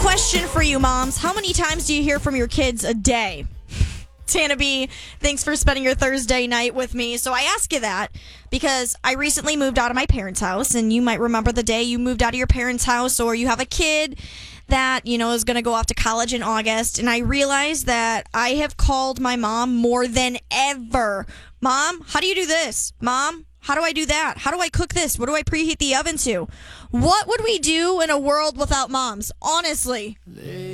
Question for you, moms. How many times do you hear from your kids a day? Tana B, thanks for spending your Thursday night with me. So I ask you that because I recently moved out of my parents' house, and you might remember the day you moved out of your parents' house, or you have a kid that, is going to go off to college in August, and I realized that I have called my mom more than ever. Mom, how do you do this? Mom, how do I do that? How do I cook this? What do I preheat the oven to? What would we do in a world without moms? Honestly.